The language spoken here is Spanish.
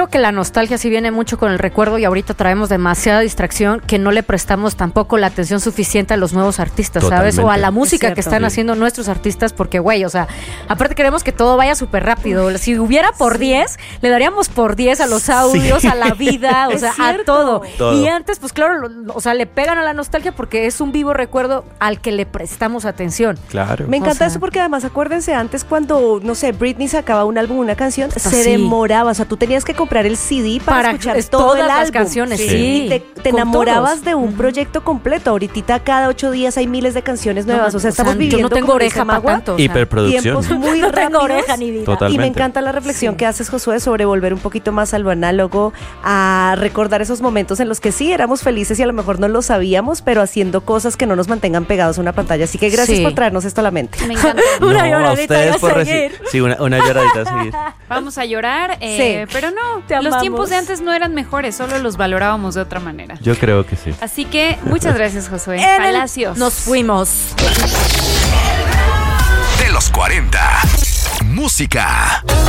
que la nostalgia sí viene mucho con el recuerdo y ahorita traemos demasiada distracción que no le prestamos tampoco la atención suficiente a los nuevos artistas, ¿sabes? O a la música que están haciendo nuestros artistas porque, güey, o sea, aparte queremos que todo vaya súper rápido. Si hubiera por 10, le daríamos por 10 a los audios, a la vida, o sea, a todo. Y antes, pues claro, o sea, le pegan a la nostalgia porque es un vivo recuerdo al que le prestamos atención. Claro. Me encanta eso porque además, acuérdense, antes cuando, no sé, Britney sacaba un álbum, una canción, se demoraba, o sea, tú tenías que comprar el CD para escuchar todo el álbum. Las canciones, sí. Y te enamorabas de un proyecto completo. Ahorita cada 8 días hay miles de canciones nuevas, o sea, estamos viviendo. Yo no tengo oreja para tanto. Hiperproducción. Tiempos muy no tengo rápidos. oreja ni vida. Totalmente. Y me encanta la reflexión que haces, Josué, sobre volver un poquito más a lo análogo, a recordar esos momentos en los que sí éramos felices y a lo mejor no lo sabíamos, pero haciendo cosas que no nos mantengan pegados a una pantalla. Así que gracias por traernos esto a la mente. Me encanta. Una lloradita a seguir. Sí, una lloradita a seguir. Vamos a llorar, pero no, los tiempos de antes no eran mejores, solo los valorábamos de otra manera. Yo creo que sí. Así que muchas gracias, Josué. Palacios. Nos fuimos. De los 40. Música.